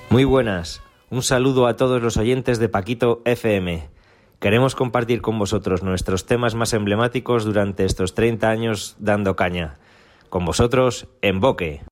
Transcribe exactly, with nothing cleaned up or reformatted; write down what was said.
Muy buenas, un saludo a todos los oyentes de Paquito F M. Queremos compartir con vosotros nuestros temas más emblemáticos durante estos treinta años dando caña. Con vosotros, En Boque.